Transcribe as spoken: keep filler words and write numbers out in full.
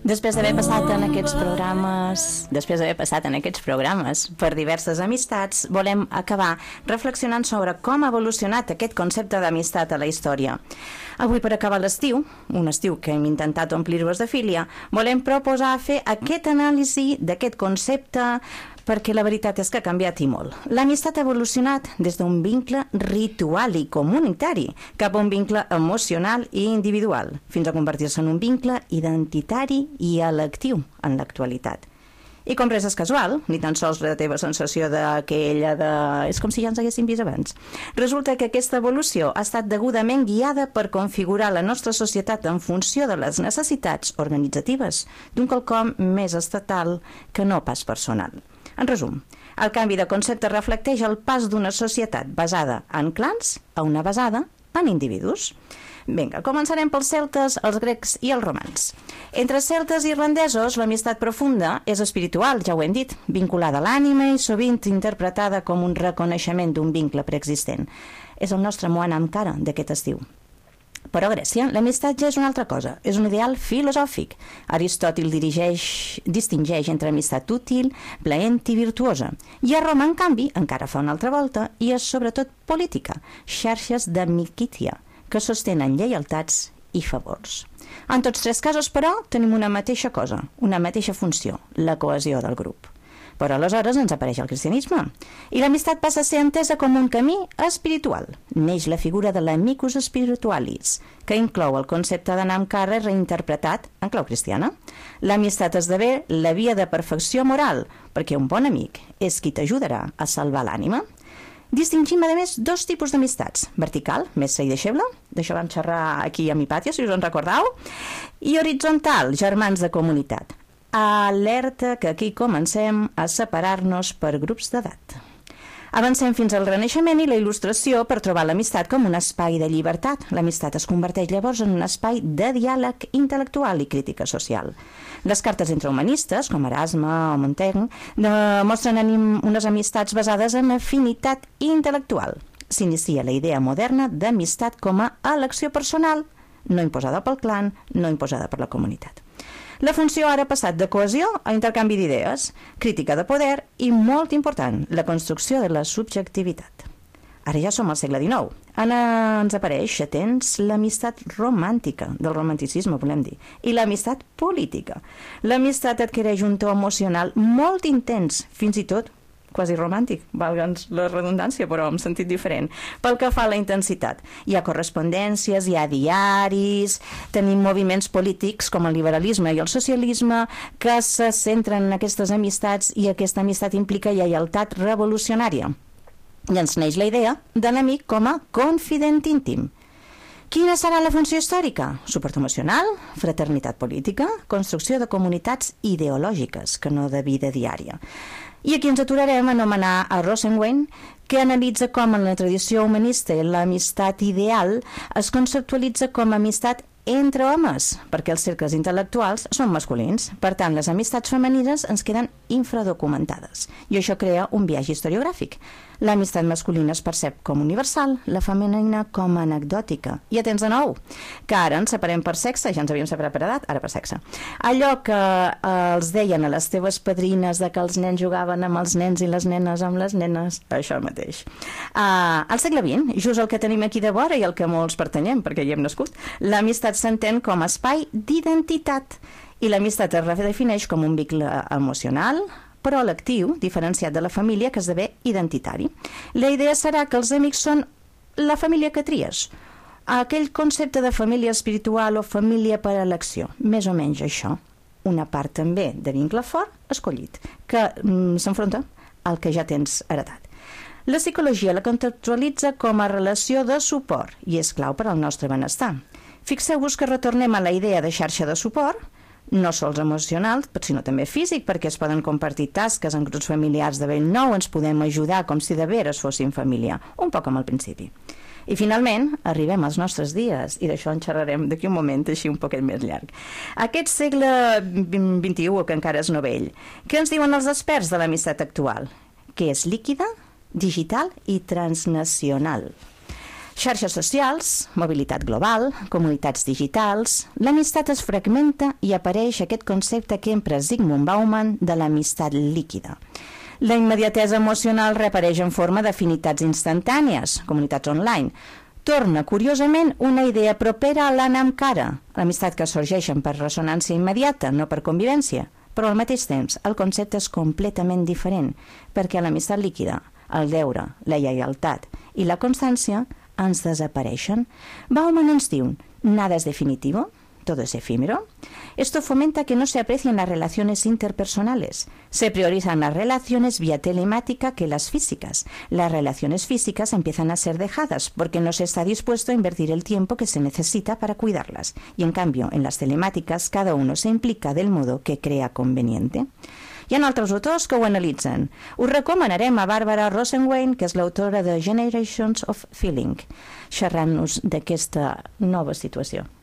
Després d'haver passat en aquests programes, després d'haver passat en aquests programes per diverses amistats, volem acabar reflexionant sobre com ha evolucionat aquest concepte d'amistat a la història. Avui, per acabar l'estiu, un estiu que hem intentat omplir-vos de filia, volem proposar fer aquest anàlisi d'aquest concepte, perquè la veritat és que ha canviat i molt. L'amistat ha evolucionat des d'un vincle ritual i comunitari cap a un vincle emocional i individual, fins a convertir-se en un vincle identitari i electiu en l'actualitat. I com res és casual, ni tan sols la teva sensació d'aquella de... és com si ja ens haguéssim vist abans. Resulta que aquesta evolució ha estat degudament guiada per configurar la nostra societat en funció de les necessitats organitzatives d'un quelcom més estatal que no pas personal. En resum, el canvi de concepte reflecteix el pas d'una societat basada en clans a una basada en individus. Vinga, començarem pels celtes, els grecs i els romans. Entre celtes i irlandesos, l'amistat profunda és espiritual, ja ho hem dit, vinculada a l'ànima i sovint interpretada com un reconeixement d'un vincle preexistent. És el nostre Moana amb cara d'aquest estiu. Però a Grècia, l'amistat ja és una altra cosa, és un ideal filosòfic. Aristòtil dirigeix, distingeix entre amistat útil, plaent i virtuosa. I a Roma, en canvi, encara fa una altra volta, i és sobretot política, xarxes d'amicítia, que sostenen lleialtats i favors. En tots tres casos, però, tenim una mateixa cosa, una mateixa funció, la cohesió del grup. Però aleshores ens apareix el cristianisme i l'amistat passa a ser entesa com un camí espiritual. Neix la figura de l'amicus spiritualis, que inclou el concepte d'anar amb carre reinterpretat en clau cristiana. L'amistat esdevé la via de perfecció moral, perquè un bon amic és qui t'ajudarà a salvar l'ànima. Distingim, a més, dos tipus d'amistats. Vertical, mestre i deixeble, d'això vam xerrar aquí a mi pàtio, si us en recordeu, i horitzontal, germans de comunitat. Alerta que aquí comencem a separar-nos per grups d'edat. Avancem fins al Renaixement i la Il·lustració per trobar l'amistat com un espai de llibertat. L'amistat es converteix llavors en un espai de diàleg intel·lectual i crítica social. Les cartes entre humanistes, com Erasme o Montaigne, demostren unes amistats basades en afinitat intel·lectual. S'inicia la idea moderna d'amistat com a elecció personal, no imposada pel clan, no imposada per la comunitat. La funció ara ha passat de cohesió a intercanvi d'idees, crítica de poder i, molt important, la construcció de la subjectivitat. Ara ja som al segle dinou. Ara ens apareix, atents, l'amistat romàntica, del romanticisme, volem dir, i l'amistat política. L'amistat adquireix un to emocional molt intens, fins i tot quasi romàntic, valga'ns la redundància, però en sentit diferent, pel que fa a la intensitat. Hi ha correspondències, hi ha diaris, tenim moviments polítics com el liberalisme i el socialisme que se centren en aquestes amistats i aquesta amistat implica lleialtat revolucionària. I ens neix la idea de l'amic com a confident íntim. Quina serà la funció històrica? Suport emocional, fraternitat política, construcció de comunitats ideològiques, que no de vida diària. I aquí ens aturarem a anomenar a Rosenwein, que analitza com en la tradició humanista l'amistat ideal es conceptualitza com a amistat entre homes, perquè els cercles intel·lectuals són masculins. Per tant, les amistats femenines ens queden infradocumentades. I això crea un viatge historiogràfic. L'amistat masculina es percep com universal, la femenina com anecdòtica. I atents de nou, que ara ens separem per sexe, ja ens havíem separat per edat, ara per sexe. Allò que eh, els deien a les teves padrines de que els nens jugaven amb els nens i les nenes amb les nenes, això mateix. Uh, al segle vint, just el que tenim aquí de vora i el que molts pertanyem, perquè hi hem nascut, l'amistat s'entén com a espai d'identitat i l'amistat es redefineix com un vincle emocional, però electiu, diferenciat de la família, que esdevé identitari. La idea serà que els amics són la família que tries, aquell concepte de família espiritual o família per elecció, més o menys això, una part també de vincle fort escollit, que mm, s'enfronta al que ja tens heretat. La psicologia la conceptualitza com a relació de suport i és clau per al nostre benestar. Fixeu-vos que retornem a la idea de xarxa de suport, no sols emocional, sinó també físic, perquè es poden compartir tasques en grups familiars de bell nou, ens podem ajudar com si de veres fóssim família, un poc com al principi. I finalment, arribem als nostres dies, i d'això en xerrarem d'aquí un moment, així un poquet més llarg. Aquest segle vint-i-u, que encara és novell, què ens diuen els experts de l'amistat actual? Que és líquida, digital i transnacional. Xarxes socials, mobilitat global, comunitats digitals... L'amistat es fragmenta i apareix aquest concepte que empra Zygmunt Bauman de l'amistat líquida. La immediatesa emocional reapareix en forma d'afinitats instantànies, comunitats online. Torna, curiosament, una idea propera a l'Anna amb cara, l'amistat que sorgeixen per ressonància immediata, no per convivència. Però al mateix temps, el concepte és completament diferent, perquè l'amistat líquida, el deure, la lleialtat i la constància ens desapareixen. Bauman ens diu, nada es definitivo, todo es efímero. Esto fomenta que no se aprecien las relaciones interpersonales. Se priorizan las relaciones vía telemática que las físicas. Las relaciones físicas empiezan a ser dejadas porque no se está dispuesto a invertir el tiempo que se necesita para cuidarlas. Y en cambio, en las telemáticas, cada uno se implica del modo que crea conveniente. Hi ha altres autors que ho analitzen. Us recomanarem a Barbara Rosenwein, que és l'autora de Generations of Feeling, xerrant-nos d'aquesta nova situació.